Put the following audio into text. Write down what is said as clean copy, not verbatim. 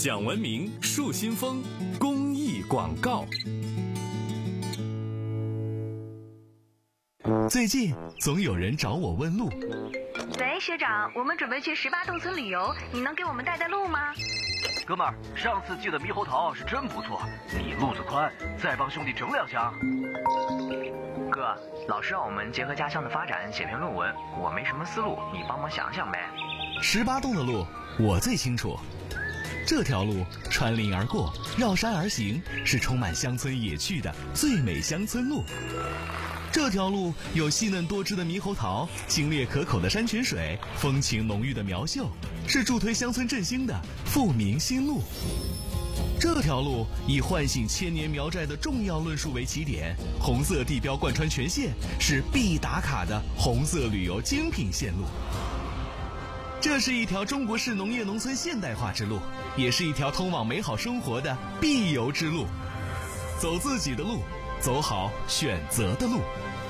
享文明树新风公益广告。 最近总有人找我问路。 喂，学长，我们准备去18洞村旅游，你能给我们带路吗？ 哥们儿，上次寄的猕猴桃是真不错，你路子宽，再帮兄弟整2箱。 哥，老师让我们结合家乡的发展写篇论文，我没什么思路，你帮忙想想呗。 18洞的路我最清楚，这条路穿林而过，绕山而行，是充满乡村野趣的最美乡村路。这条路有细嫩多汁的猕猴桃，清冽可口的山泉水，风情浓郁的苗秀，是助推乡村振兴的富民新路。这条路以唤醒千年苗寨的重要论述为起点，红色地标贯穿全线，是必打卡的红色旅游精品线路。这是一条中国式农业农村现代化之路，也是一条通往美好生活的必游之路。走自己的路，走好选择的路。